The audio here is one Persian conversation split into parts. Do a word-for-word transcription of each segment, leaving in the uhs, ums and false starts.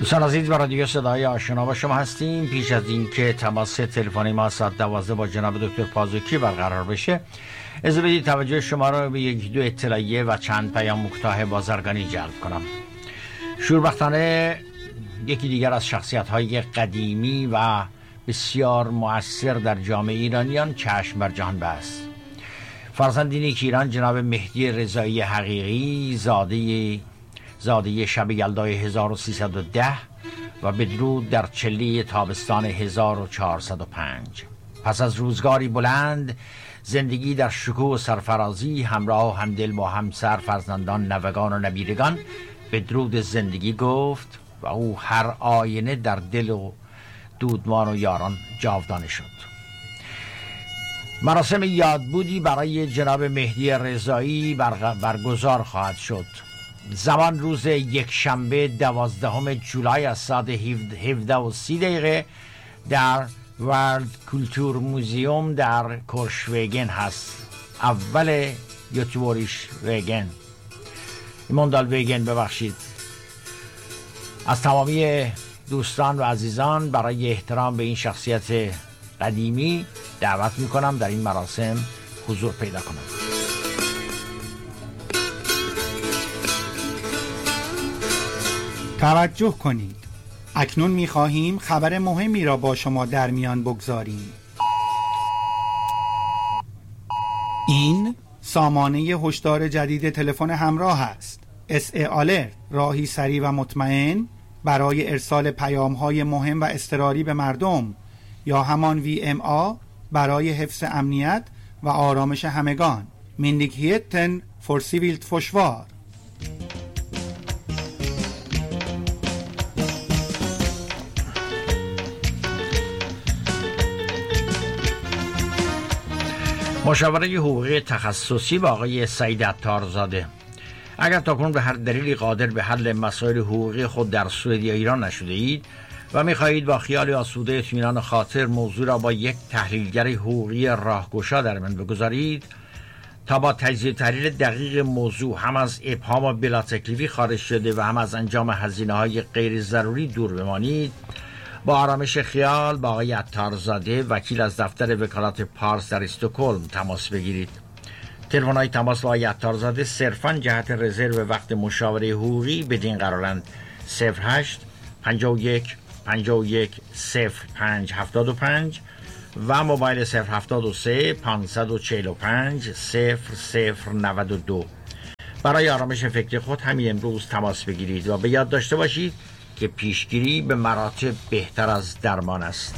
دوستان عزیز، با رادیو صدای آشنا با شما هستیم. پیش از اینکه تماس تلفنی ما ساعت دوازده با جناب دکتر پازوکی برقرار بشه، اجازه بدید توجه شما را به یک دو اطلاعیه و چند پیام کوتاه بازرگانی جلب کنم. شوربختانه یکی دیگر از شخصیت‌های قدیمی و بسیار مؤثر در جامعه ایرانیان چشم بر جهان بست. فرزندین ایران جناب مهدی رضایی حقیقی زاده زاده شب یلدای هزار و سیصد و ده و بدرود در چلی تابستان هزار و چهارصد و پنج. پس از روزگاری بلند زندگی در شکوه و سرفرازی، همراه و همدل با همسر، فرزندان، نوگان و نبیرگان بدرود زندگی گفت و او هر آینه در دل و دودمان و یاران جاودانه شد. مراسم یادبودی برای جناب مهدی رضایی برگزار خواهد شد. زمان روز یک شنبه دوازدهم جولای از ساعت هفده و سی دقیقه در ورلد کولتور موزیوم در کورشویگن هست. اول یوتیوبوریش ویگن موندال ویگن ببخشید. از تمامی دوستان و عزیزان برای احترام به این شخصیت قدیمی دعوت میکنم در این مراسم حضور پیدا کنم. توجه کنید، اکنون می‌خواهیم خبر مهمی را با شما در میان بگذاریم. این سامانه هشدار جدید تلفن همراه است. اس ای آلرت، راهی سریع و مطمئن برای ارسال پیام‌های مهم و اضطراری به مردم، یا همان وی ام آ برای حفظ امنیت و آرامش همگان. مندیکهیتن فورسیویلت فشوار. مشاوره حقوقی تخصصی با آقای سعید عطارزاده. اگر تاکنون به هر دلیلی قادر به حل مسائل حقوقی خود در سوئد یا ایران نشده اید و می‌خواهید با خیال آسوده اطمینان خاطر موضوع را با یک تحلیلگر حقوقی راهگشا در من بگذارید تا با تجزیه تحلیل دقیق موضوع هم از ابهام و بلا تکلیفی خارج شده و هم از انجام هزینه‌های غیر ضروری دور بمانید، با آرامش خیال با آقای عطارزاده وکیل از دفتر وکالت پارس در استکهلم تماس بگیرید. تلفن‌های تماس با آقای عطارزاده صرفاً جهت رزرو وقت مشاوره حقوقی بدین قرارند: صفر هشت پنجاه و یک پنجاه و یک صفر پنج هفتاد و پنج و موبایل صفر هفتاد و سه پانصد و چهل و پنج صفر صفر نود و دو. برای آرامش فکر خود همین امروز تماس بگیرید و به یاد داشته باشید که پیشگیری به مراتب بهتر از درمان است.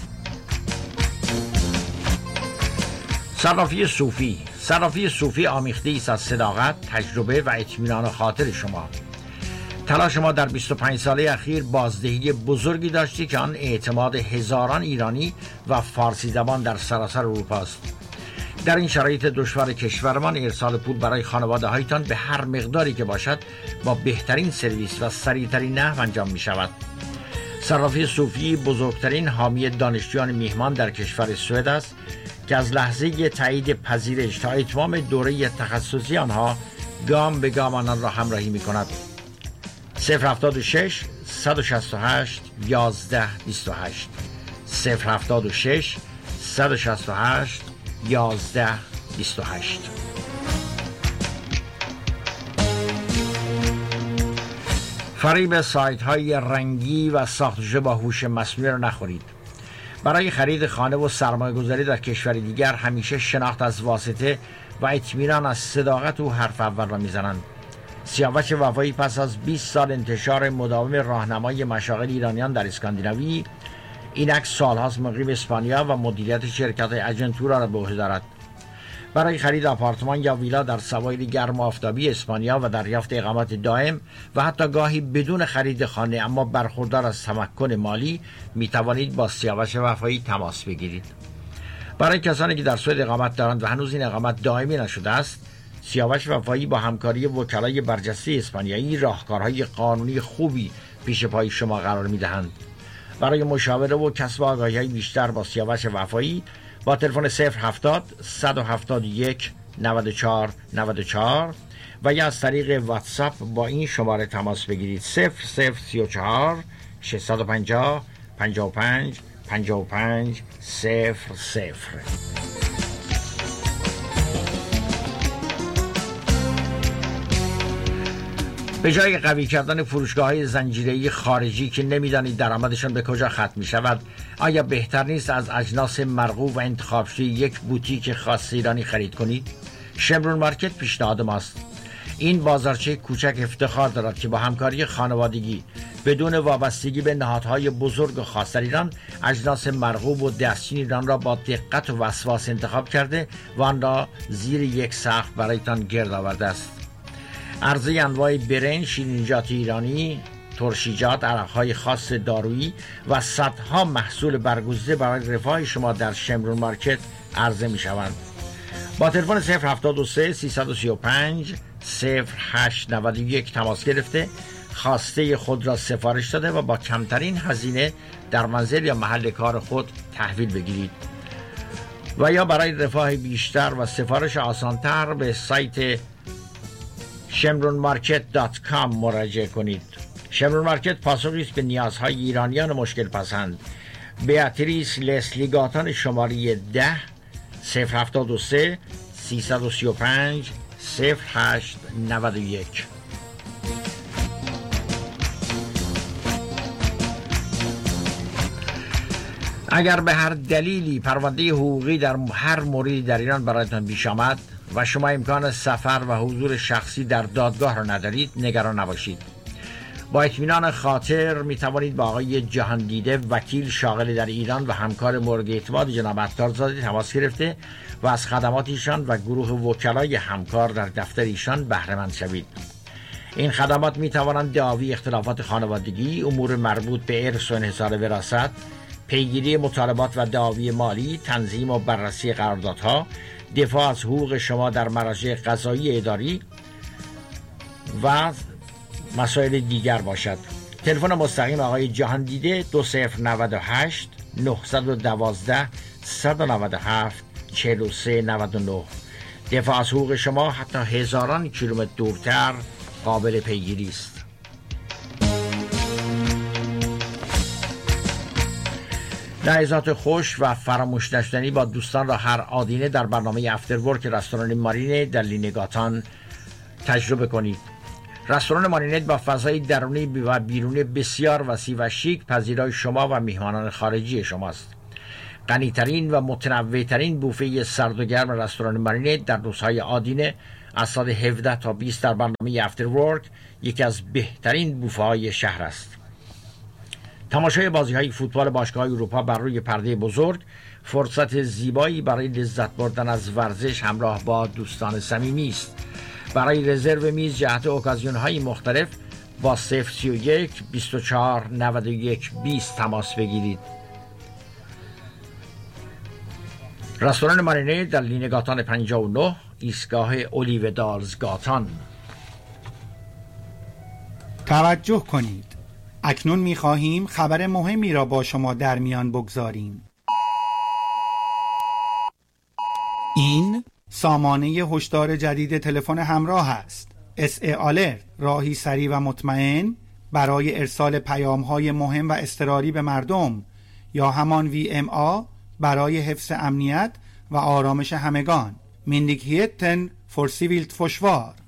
صرافی صوفی. صرافی صوفی آمیخته است از صداقت، تجربه و اطمینان خاطر شما. تلاش ما در بیست و پنج ساله اخیر بازدهی بزرگی داشته که آن اعتماد هزاران ایرانی و فارسی زبان در سراسر اروپا است. در این شرایط دشوار کشورمان ارسال پول برای خانواده هایتان به هر مقداری که باشد با بهترین سرویس و سریعترین نحو انجام می شود. صرافی صوفی بزرگترین حامی دانشجویان میهمان در کشور سوئد است که از لحظه تایید پذیرش تا اتمام دوره تخصصی آنها گام به گام آنان را همراهی می کند. صفر هفتاد و شش صد و شصت و هشت یازده بیست و هشت صفر هفتاد و شش صد و شصت و هشت یازده بیست و هشت. فریب سایت های رنگی و ساختشده با هوش مصنوعی را نخورید. برای خرید خانه و سرمایه گذاری در کشور دیگر همیشه شناخت از واسطه و اطمینان از صداقت و حرف اول را میزنند. سیاوش وفایی پس از بیست سال انتشار مداوم راهنمای مشاغل ایرانیان در اسکاندیناوی، اینک سالهاست مقیم اسپانیا و مدیریت شرکت اجنتورا را به عهده دارد. برای خرید آپارتمان یا ویلا در سواحل گرم و آفتابی اسپانیا و دریافت اقامت دائم و حتی گاهی بدون خرید خانه اما برخوردار از تمکن مالی می توانید با سیاوش وفایی تماس بگیرید. برای کسانی که در سوئد اقامت دارند و هنوز این اقامت دائمی نشده است، سیاوش وفایی با همکاری وکلای برجسته اسپانیایی راهکارهای قانونی خوبی پیش پای شما قرار می دهند. برای مشاوره و کسب آگاهی بیشتر با سیاوش وفایی با تلفن صفر هفتاد صد و هفتاد و یک نود و چهار نود و چهار و یا از طریق واتساپ با این شماره تماس بگیرید: صفر صفر سی و چهار شش پنج صفر پنج پنج پنج پنج صفر صفر. به جای قوی کردن فروشگاه‌های زنجیره‌ای خارجی که نمی‌دانید درآمدشان به کجا ختم می‌شود، آیا بهتر نیست از اجناس مرغوب و انتخاب‌شده یک بوتیک خاص ایرانی خرید کنید؟ شمرون مارکت پیشنهاد ماست. این بازارچه کوچک افتخار دارد که با همکاری خانوادگی بدون وابستگی به نهادهای بزرگ و خاص در ایران اجناس مرغوب و دستچین ایران را با دقت و وسواس انتخاب کرده و آن را زیر یک سقف برایتان گرد آورده است. عرضه انواع برنج، شیرینیجات ایرانی، ترشیجات، عرقهای خاص دارویی و صدها محصول برگزیده برای رفاه شما در شمرون مارکت عرضه می شوند. با تلفن صفر هفتاد و سه سیصد و سی و پنج صفر هشت نود و یک تماس گرفته خواسته خود را سفارش داده و با کمترین هزینه در منزل یا محل کار خود تحویل بگیرید و یا برای رفاه بیشتر و سفارش آسانتر به سایت شمرون مارکت دات کام مراجعه کنید. شمرون مارکت پاسخی است به نیازهای ایرانیان مشکل پسند. بیاتریس لسلی گاتان شماره ده صفر هفتاد و سه سیصد و سی و پنج صفر هشت نود و یک. اگر به هر دلیلی پرونده حقوقی در هر موردی در ایران برایتان پیش آمد و شما امکان سفر و حضور شخصی در دادگاه را ندارید، نگران نباشید. با اطمینان خاطر می توانید با آقای جهاندیده، وکیل شاغل در ایران و همکار مورد اعتماد جناب عطارزاده تماس گرفته و از خدمات ایشان و گروه وکلای همکار در دفتر ایشان بهره مند شوید. این خدمات می توانند دعاوی اختلافات خانوادگی، امور مربوط به ارث و انحصار وراثت، پیگیری مطالبات و دعاوی مالی، تنظیم و بررسی قراردادها، دفاع از حقوق شما در مراجع قضایی اداری و مسائل دیگر باشد. تلفن مستقیم آقای جهاندیده دو صفر نود و هشت نهصد و دوازده صد و نود و هفت چهل و سه نود و نه. دفاع از حقوق شما حتی هزاران کیلومتر دورتر قابل پیگیری است. لحظات خوش و فراموش نشدنی با دوستان را هر آدینه در برنامه افتر ورک رستوران مارینه در لینگاتان تجربه کنید. رستوران مارینت با فضای درونی و بیرونی بسیار وسیع و شیک پذیرای شما و میهمانان خارجی شماست. غنی‌ترین و متنوع‌ترین بوفه سرد و گرم رستوران مارینت در روزهای آدینه از ساعت هفده تا بیست در برنامه افتر ورک یکی از بهترین بوفه‌های شهر است. تماشای بازی‌های فوتبال باشگاه‌های اروپا بر روی پرده بزرگ فرصت زیبایی برای لذت بردن از ورزش همراه با دوستان صمیمی است. برای رزرو میز جهت اوکازیون‌های مختلف با صفر سی و یک بیست و چهار نود و یک بیست تماس بگیرید. رستوران مارینه در لینگاتان پنجاه و نه، ایستگاه اولیو دالز گاتان. توجه کنید، اکنون می‌خواهیم خبر مهمی را با شما در میان بگذاریم. این سامانه هشدار جدید تلفن همراه است. اس ای آلرت، راهی سریع و مطمئن برای ارسال پیام‌های مهم و اضطراری به مردم، یا همان وی ام آ برای حفظ امنیت و آرامش همگان. Myndigheten för civilt försvar.